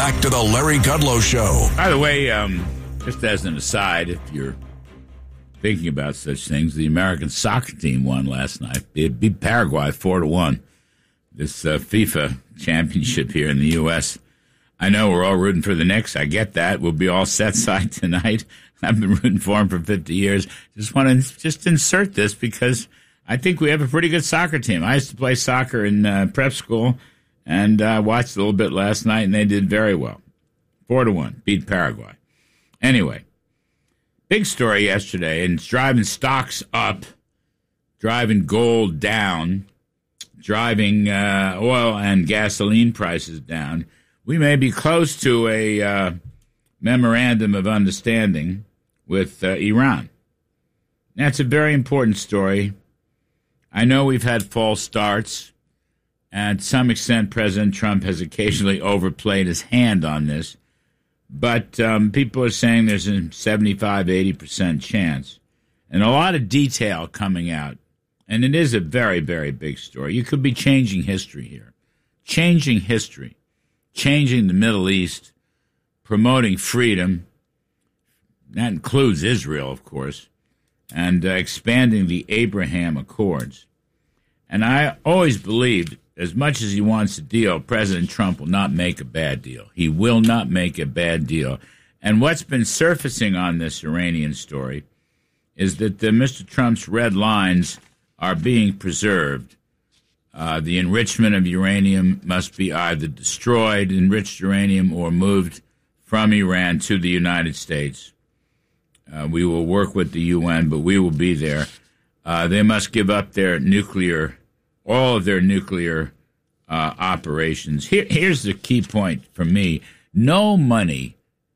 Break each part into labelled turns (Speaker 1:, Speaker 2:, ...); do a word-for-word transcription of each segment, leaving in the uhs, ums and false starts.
Speaker 1: back to the Larry Kudlow Show.
Speaker 2: By the way, um, just as an aside, if you're thinking about such things, the American soccer team won last night. It beat Paraguay four to one. This uh, FIFA championship here in the U S I know we're all rooting for the Knicks. I get that. We'll be all set side tonight. I've been rooting for them for fifty years. Just want to just insert this because I think we have a pretty good soccer team. I used to play soccer in uh, prep school, and I uh, watched a little bit last night, and they did very well. Four to one, beat Paraguay. Anyway, big story yesterday, and it's driving stocks up, driving gold down, driving uh, oil and gasoline prices down. We may be close to a uh, memorandum of understanding with uh, Iran. That's a very important story. I know we've had false starts, and to some extent President Trump has occasionally overplayed his hand on this, but um, people are saying there's a seventy-five, eighty percent chance, and a lot of detail coming out, and it is a very, very big story. You could be changing history here, changing history, changing the Middle East, promoting freedom. That includes Israel, of course, and uh, expanding the Abraham Accords. And I always believed, as much as he wants a deal, President Trump will not make a bad deal. He will not make a bad deal. And what's been surfacing on this Iranian story is that the, Mister Trump's red lines are being preserved. Uh, the enrichment of uranium must be either destroyed, enriched uranium, or moved from Iran to the United States. Uh, we will work with the U N, but we will be there. Uh, they must give up their nuclear, all of their nuclear uh, operations. Here, here's the key point for me. No money,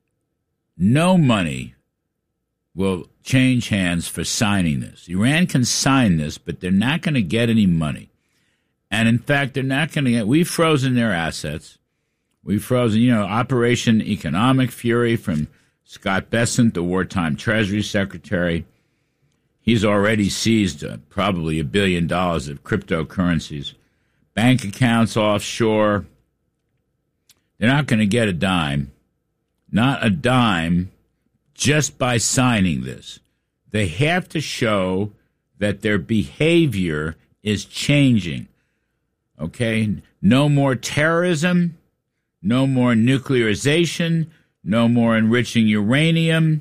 Speaker 2: no money will change hands for signing this. Iran can sign this, but they're not going to get any money. And, in fact, they're not going to get – we've frozen their assets. We've frozen, you know, Operation Economic Fury from – Scott Bessent, the wartime Treasury Secretary, he's already seized uh, probably a billion dollars of cryptocurrencies, bank accounts offshore. They're not going to get a dime, not a dime, just by signing this. They have to show that their behavior is changing. Okay? No more terrorism, no more nuclearization, no more enriching uranium,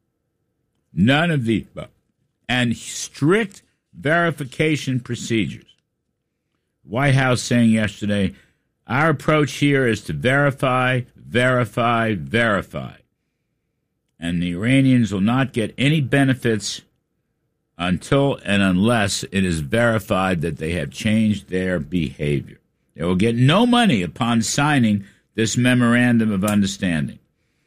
Speaker 2: none of the, and strict verification procedures. White House saying yesterday, our approach here is to verify, verify, verify. And the Iranians will not get any benefits until and unless it is verified that they have changed their behavior. They will get no money upon signing this memorandum of understanding.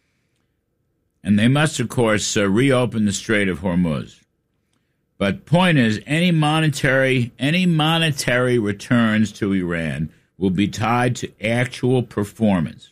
Speaker 2: And they must, of course, uh, reopen the Strait of Hormuz. But point is, any monetary any monetary returns to Iran will be tied to actual performance.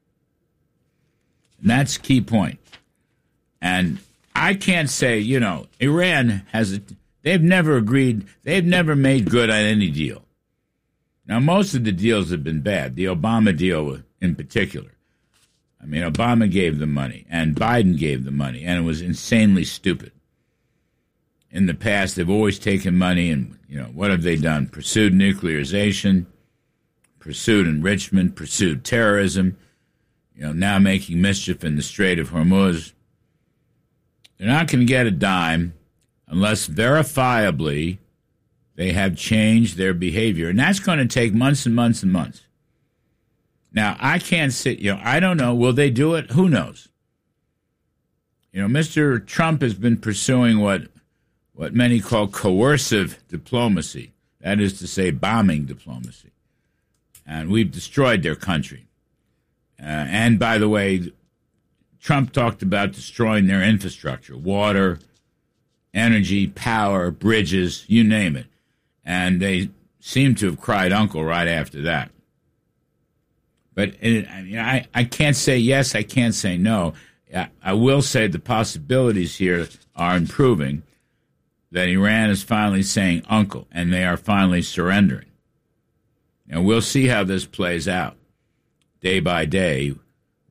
Speaker 2: And that's key point. And I can't say, you know, Iran has a, they've never agreed, they've never made good on any deal. Now, most of the deals have been bad, the Obama deal in particular. I mean, Obama gave them money, and Biden gave them money, and it was insanely stupid. In the past, they've always taken money, and, you know, what have they done? Pursued nuclearization, pursued enrichment, pursued terrorism, you know, now making mischief in the Strait of Hormuz. They're not going to get a dime unless verifiably they have changed their behavior, and that's going to take months and months and months. Now, I can't sit, you know, I don't know. Will they do it? Who knows? You know, Mister Trump has been pursuing what what many call coercive diplomacy. That is to say, bombing diplomacy. And we've destroyed their country. Uh, and, by the way, Trump talked about destroying their infrastructure, water, energy, power, bridges, you name it. And they seem to have cried uncle right after that. But it, I, mean, I, I can't say yes, I can't say no. I, I will say the possibilities here are improving, that Iran is finally saying uncle, and they are finally surrendering. And we'll see how this plays out day by day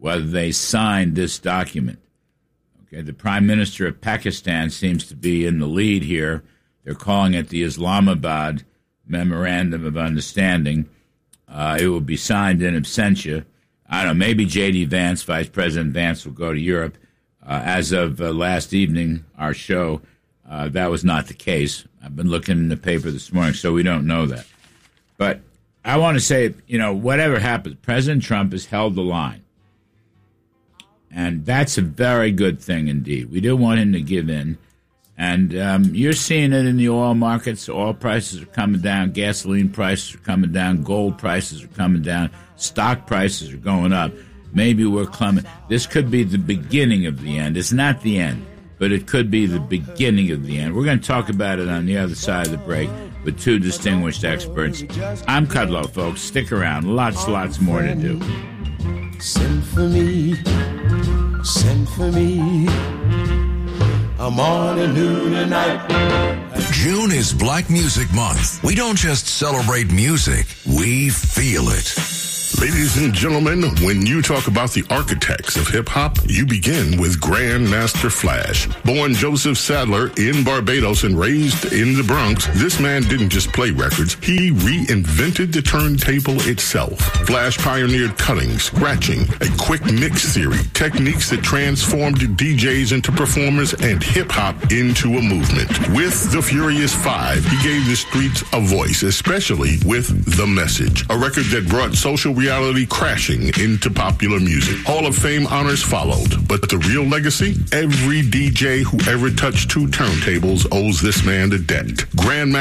Speaker 2: whether they signed this document. Okay, the Prime Minister of Pakistan seems to be in the lead here. They're calling it the Islamabad Memorandum of Understanding. Uh, it will be signed in absentia. I don't know, maybe J D. Vance, Vice President Vance, will go to Europe. Uh, as of uh, last evening, our show, uh, that was not the case. I've been looking in the paper this morning, so we don't know that. But I want to say, you know, whatever happens, President Trump has held the line. And that's a very good thing indeed. We didn't want him to give in. And um, you're seeing it in the oil markets. Oil prices are coming down. Gasoline prices are coming down. Gold prices are coming down. Stock prices are going up. Maybe we're climbing. This could be the beginning of the end. It's not the end, but it could be the beginning of the end. We're going to talk about it on the other side of the break with two distinguished experts. I'm Kudlow, folks. Stick around. Lots, lots more to do.
Speaker 3: Send for me. Send for me. I'm on a new tonight.
Speaker 1: June is Black Music Month. We don't just celebrate music, we feel it.
Speaker 4: Ladies and gentlemen, when you talk about the architects of hip-hop, you begin with Grandmaster Flash. Born Joseph Sadler in Barbados and raised in the Bronx, this man didn't just play records, he reinvented the turntable itself. Flash pioneered cutting, scratching, a quick mix theory, techniques that transformed D Js into performers and hip-hop into a movement. With the Furious Five, he gave the streets a voice, especially with The Message, a record that brought social reality crashing into popular music. Hall of Fame honors followed, but the real legacy? Every D J who ever touched two turntables owes this man a debt. Grandmaster